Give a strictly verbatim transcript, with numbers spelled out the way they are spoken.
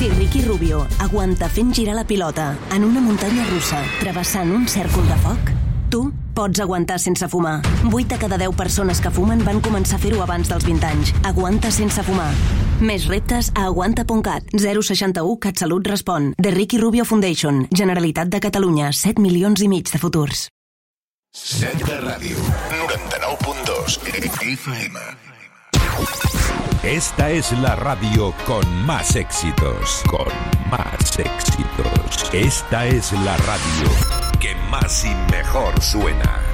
Si Ricky Rubio aguanta fent girar la pilota en una muntanya russa travessant un cèrcol de foc, tu pots aguantar sense fumar. vuit de cada deu persones que fumen van començar a fer-ho abans dels vint anys. Aguanta sense fumar. Més reptes a aguanta punt cat. zero seixanta u CatSalut respon. The Ricky Rubio Foundation. Generalitat de Catalunya. set milions i mig de futurs. set de ràdio. noranta-nou punt dos F M. Esta es la radio con más éxitos. Con más éxitos. Esta es la radio que más y mejor suena.